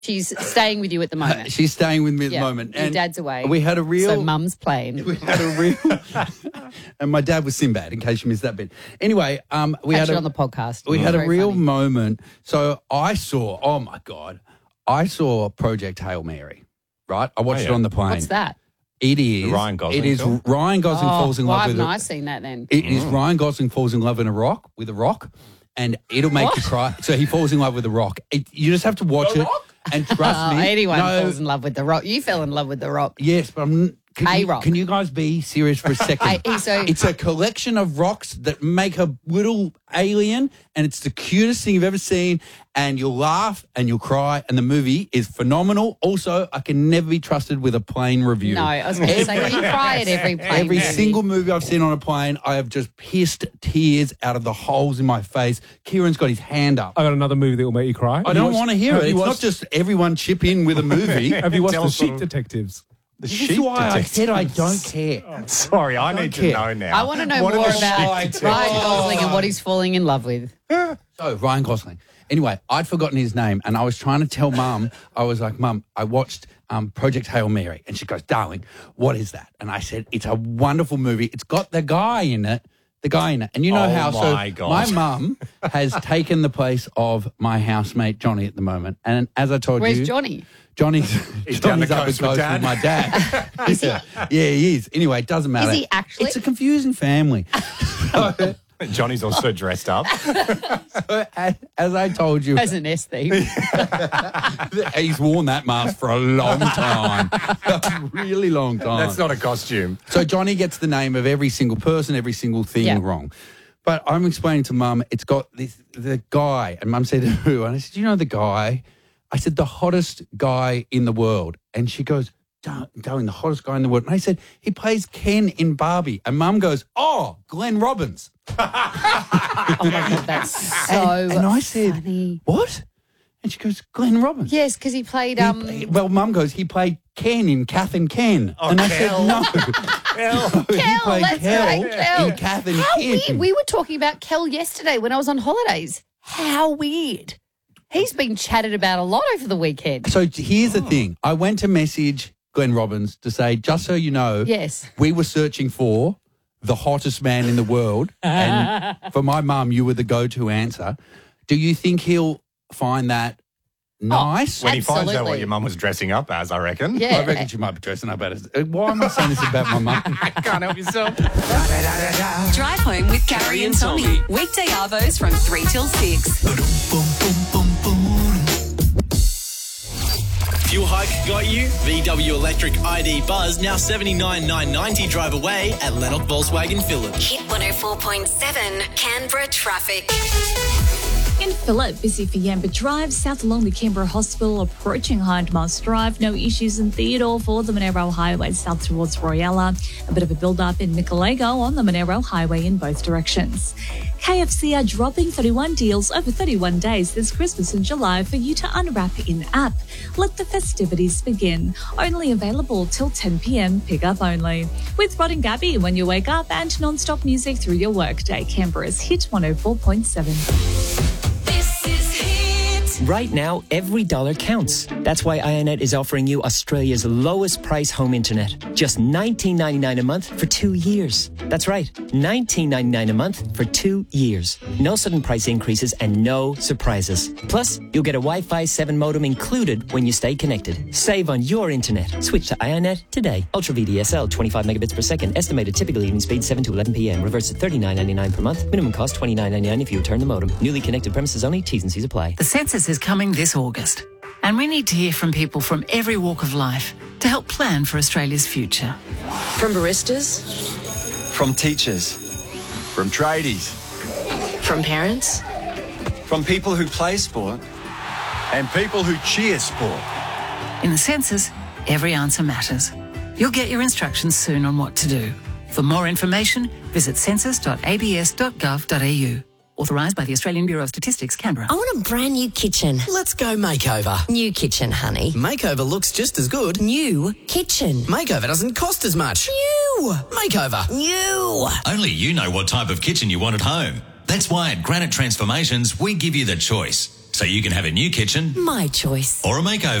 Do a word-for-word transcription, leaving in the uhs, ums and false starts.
She's staying with you at the moment. She's staying with me at Yeah, the moment. your And dad's away. We had a real... So mum's playing. We had a real... and my dad was Sinbad, in case you missed that bit. Anyway, um, we Catch had it a, on the podcast. We It's had a very real funny. moment. So I saw, oh my God, I saw Project Hail Mary, right? I watched Oh, yeah. it on the plane. What's that? It is... The Ryan Gosling It is film? Ryan Gosling Oh, falls in why love with... haven't a- I seen that then? It is Ryan Gosling falls in love in a rock, with a rock, and it'll make What? you cry. So he falls in love with a rock. It, you just have to watch it and trust Oh, me. anyone no, falls in love with The Rock. You fell in love with The Rock. Yes, but I'm... Can you, A-rock. can you guys be serious for a second? I- he's so- It's a collection of rocks that make a little alien, and it's the cutest thing you've ever seen, and you'll laugh and you'll cry, and the movie is phenomenal. Also, I can never be trusted with a plane review. No, I was going to say, you cry at every plane Every movie. single movie I've seen on a plane, I have just pissed tears out of the holes in my face. Kieran's got his hand up. I got another movie that will make you cry. I Have you don't watched- want to hear have it. you It's not watched- just everyone chip in with a movie. Have you watched Tell The us Sheep what- Detectives? The This sheep is why I detectives. said I don't care. Sorry, I Don't need to care. know now. I want to know What are more the about sheep Ryan detectives? Gosling and what he's falling in love with. So, Ryan Gosling. Anyway, I'd forgotten his name, and I was trying to tell Mum, I was like, Mum, I watched um, Project Hail Mary. And she goes, darling, what is that? And I said, it's a wonderful movie. It's got the guy in it, the guy in it. And you know Oh, how, my so God. my mum has taken the place of my housemate, Johnny, at the moment. And as I told Where's you... Johnny? Johnny's, He's down the Johnny's up coast the with coast Dad. with my dad. is he? Yeah, he is. Anyway, it doesn't matter. Is he actually? It's a confusing family. So, Johnny's also dressed up. so, as, as I told you, As an S thief. he's worn that mask for a long time. A really long time. That's not a costume. So Johnny gets the name of every single person, every single thing Yeah. wrong. But I'm explaining to Mum, it's got this the guy, and Mum said, who? And I said, you know the guy? I said, the hottest guy in the world. And she goes, darling, the hottest guy in the world. And I said, he plays Ken in Barbie. And Mum goes, oh, Glenn Robbins. Oh, my God, that's so and, and I said, funny. what? And she goes, Glenn Robbins. Yes, because he played... He- um. he- well, Mum goes, he played Ken in Kath and Ken. Oh, and I Kel. said, no. Kel. he Kel, played that's Kel right, Kel. in Kath and How Ken. weird. We were talking about Kel yesterday when I was on holidays. How weird. He's been chatted about a lot over the weekend. So here's the thing. I went to message Glenn Robbins to say, just so you know, Yes. we were searching for the hottest man in the world. And for my mum, you were the go-to answer. Do you think he'll find that nice? When he finds out Absolutely. what your mum was dressing up as, I reckon. Yeah. I reckon she might be dressing up as... Why am I saying this about my mum? Can't help yourself. Drive home with Carrie and Tommy. Weekday arvos from three till six. Fuel hike got you? V W Electric I D Buzz now seventy-nine thousand nine hundred ninety drive away at Lennox Volkswagen Phillip. Hit one oh four point seven Canberra traffic. In Phillip, busy for Yamba Drive, south along the Canberra Hospital, approaching Hindmarsh Drive. No issues in Theodore for the Monaro Highway south towards Royalla. A bit of a build-up in Nicolego on the Monaro Highway in both directions. K F C are dropping thirty-one deals over thirty-one days this Christmas and July for you to unwrap in-app. Let the festivities begin. Only available till ten p.m, pick up only. With Rod and Gabby when you wake up and non-stop music through your workday. Canberra's Hit one oh four point seven. This is Hit. Right now, every dollar counts. That's why Ionet is offering you Australia's lowest price home internet. Just nineteen ninety-nine a month for two years. That's right, nineteen ninety-nine a month for two years. No sudden price increases and no surprises. Plus, you'll get a Wi-Fi seven modem included when you stay connected. Save on your internet. Switch to Ionet today. Ultra V D S L, twenty-five megabits per second. Estimated typical evening speed seven to eleven p.m. Reverse at thirty-nine ninety-nine per month. Minimum cost twenty-nine ninety-nine if you return the modem. Newly connected premises only. T's and C's apply. The census is coming this August, and we need to hear from people from every walk of life to help plan for Australia's future. From baristas, From teachers, from tradies, from parents, from people who play sport, and people who cheer sport. In the census, every answer matters. You'll get your instructions soon on what to do. For more information, visit census dot a b s dot gov dot a u. Authorised by the Australian Bureau of Statistics, Canberra. I want a brand new kitchen. Let's go makeover. New kitchen, honey. Makeover looks just as good. New kitchen. Makeover doesn't cost as much. New. Makeover. New. Only you know what type of kitchen you want at home. That's why at Granite Transformations, we give you the choice. So you can have a new kitchen My choice. or a makeover.